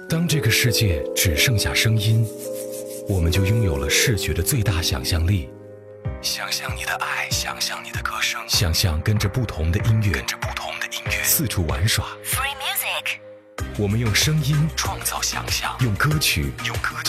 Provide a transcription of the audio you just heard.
当这个世界只剩下声音，我们就拥有了视觉的最大想象力。想象你的爱，想象你的歌声，想象跟着不同的音乐，四处玩耍。 Free music。 我们用声音创造想象，用歌曲